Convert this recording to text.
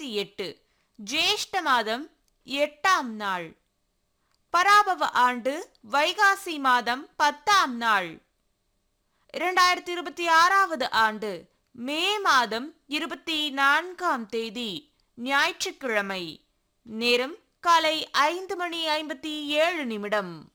2008 ஜேஷ்ட மாதம் 8ஆம் நாள். பராபவ ஆண்டு வைகாசி மாதம் 10ஆம் நாள். 2026வது ஆண்டு மே மாதம் 24ஆம் தேதி ஞாயிற்றுக்கிழமை. நேரம் காலை 5:57.